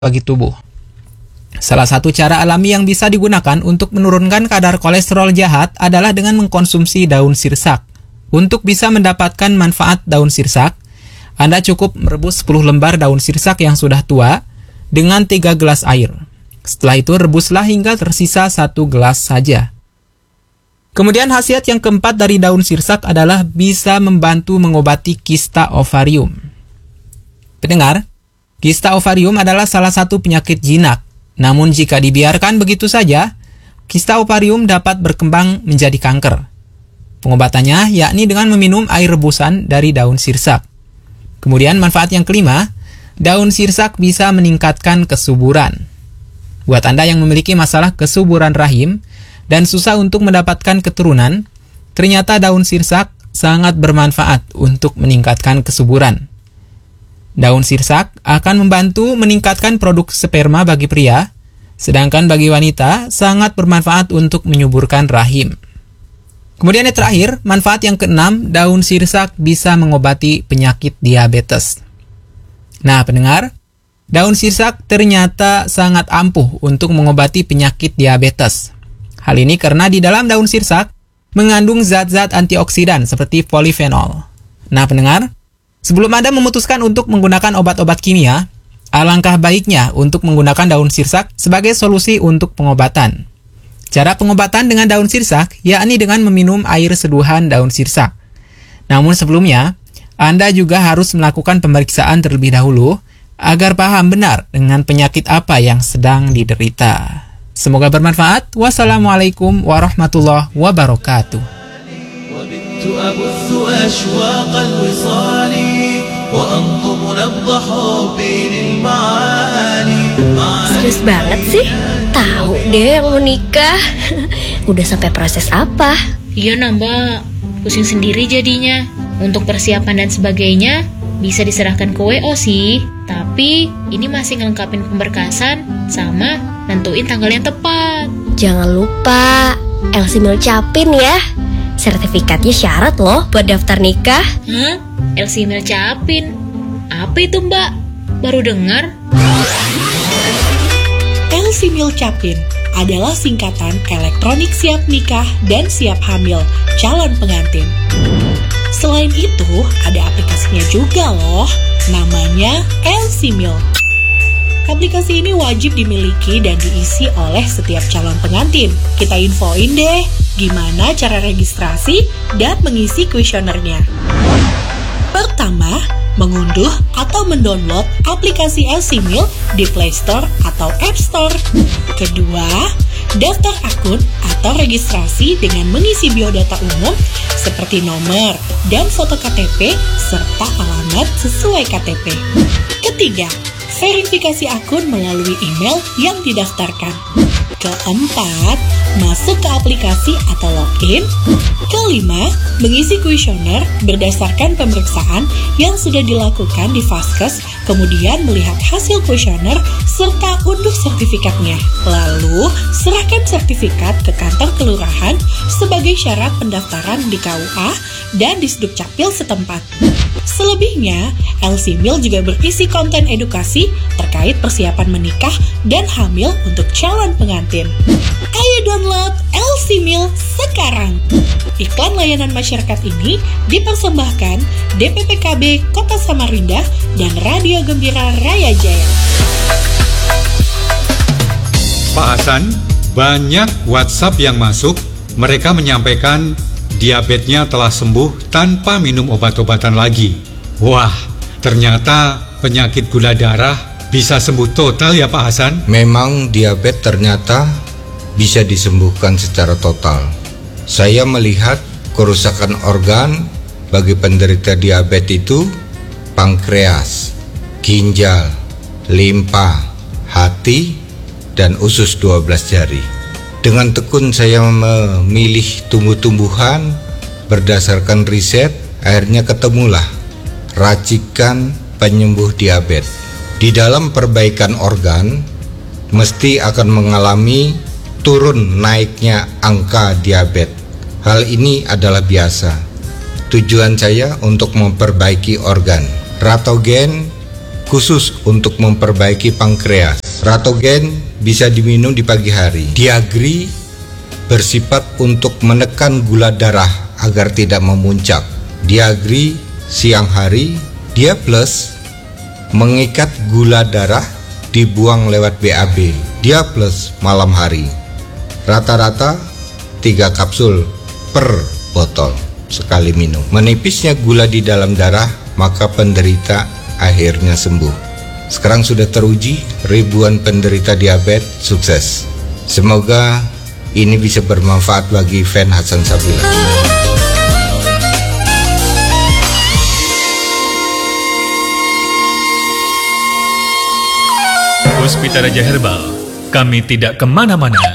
bagi tubuh. Salah satu cara alami yang bisa digunakan untuk menurunkan kadar kolesterol jahat adalah dengan mengkonsumsi daun sirsak. Untuk bisa mendapatkan manfaat daun sirsak, Anda cukup merebus 10 lembar daun sirsak yang sudah tua dengan 3 gelas air. Setelah itu rebuslah hingga tersisa 1 gelas saja. Kemudian khasiat yang keempat dari daun sirsak adalah bisa membantu mengobati kista ovarium. Pendengar, kista ovarium adalah salah satu penyakit jinak. Namun jika dibiarkan begitu saja, kista ovarium dapat berkembang menjadi kanker. Pengobatannya yakni dengan meminum air rebusan dari daun sirsak. Kemudian manfaat yang kelima, daun sirsak bisa meningkatkan kesuburan. Buat Anda yang memiliki masalah kesuburan rahim dan susah untuk mendapatkan keturunan, ternyata daun sirsak sangat bermanfaat untuk meningkatkan kesuburan. Daun sirsak akan membantu meningkatkan produk sperma bagi pria, sedangkan bagi wanita sangat bermanfaat untuk menyuburkan rahim. Kemudian yang terakhir, manfaat yang keenam, daun sirsak bisa mengobati penyakit diabetes. Nah, pendengar, daun sirsak ternyata sangat ampuh untuk mengobati penyakit diabetes. Hal ini karena di dalam daun sirsak mengandung zat-zat antioksidan seperti polifenol. Nah, pendengar, sebelum Anda memutuskan untuk menggunakan obat-obat kimia, alangkah baiknya untuk menggunakan daun sirsak sebagai solusi untuk pengobatan. Cara pengobatan dengan daun sirsak yakni dengan meminum air seduhan daun sirsak. Namun sebelumnya, Anda juga harus melakukan pemeriksaan terlebih dahulu agar paham benar dengan penyakit apa yang sedang diderita. Semoga bermanfaat. Wassalamualaikum warahmatullahi wabarakatuh. Serius banget sih? Tahu deh yang mau nikah. Udah sampai proses apa? Iya nambah, pusing sendiri jadinya. Untuk persiapan dan sebagainya bisa diserahkan ke WO sih. Tapi ini masih ngelengkapin pemberkasan sama nentuin tanggal yang tepat. Jangan lupa LC Mil Capin ya. Sertifikatnya syarat loh buat daftar nikah. Hah? LC Mil Capin? Apa itu mbak? Baru dengar. LC Mil Capin adalah singkatan elektronik siap nikah dan siap hamil calon pengantin. Selain itu, ada aplikasinya juga loh, namanya LC Mil. Aplikasi ini wajib dimiliki dan diisi oleh setiap calon pengantin. Kita infoin deh, gimana cara registrasi dan mengisi kuesionernya. Pertama, mengunduh atau mendownload aplikasi LC Mil di Play Store atau App Store. Kedua, daftar akun atau registrasi dengan mengisi biodata umum seperti nomor dan foto KTP serta alamat sesuai KTP. Ketiga, verifikasi akun melalui email yang didaftarkan. Keempat, masuk ke aplikasi atau login. Kelima, mengisi kuesioner berdasarkan pemeriksaan yang sudah dilakukan di Vaskes, kemudian melihat hasil kuesioner serta unduh sertifikatnya. Lalu, serahkan sertifikat ke kantor kelurahan sebagai syarat pendaftaran di KUA dan di Sdukcapil setempat. Selebihnya, LC Mil juga berisi konten edukasi terkait persiapan menikah dan hamil untuk calon pengantin. Ayo download LC Mil sekarang. Iklan layanan masyarakat ini dipersembahkan DPPKB Kota Samarinda dan Radio Gembira Raya Jaya. Pak Hasan, banyak WhatsApp yang masuk. Mereka menyampaikan diabetesnya telah sembuh tanpa minum obat-obatan lagi. Wah, ternyata penyakit gula darah bisa sembuh total ya Pak Hasan? Memang diabetes ternyata bisa disembuhkan secara total. Saya melihat kerusakan organ bagi penderita diabetes itu pankreas, ginjal, limpa, hati, dan usus 12 jari. Dengan tekun saya memilih tumbuh-tumbuhan berdasarkan riset, akhirnya ketemulah racikan penyembuh diabetes. Di dalam perbaikan organ, mesti akan mengalami turun naiknya angka diabetes. Hal ini adalah biasa. Tujuan saya untuk memperbaiki organ. Ratogen khusus untuk memperbaiki pankreas. Ratogen bisa diminum di pagi hari. Diagri bersifat untuk menekan gula darah agar tidak memuncak. Diagri siang hari. Dia plus mengikat gula darah dibuang lewat BAB. Dia plus malam hari. Rata-rata 3 kapsul per botol sekali minum. Menipisnya gula di dalam darah, maka penderita akhirnya sembuh. Sekarang sudah teruji, ribuan penderita diabetes sukses. Semoga ini bisa bermanfaat bagi fan Hasan Sabila. Puspita Raja Herbal, kami tidak kemana-mana.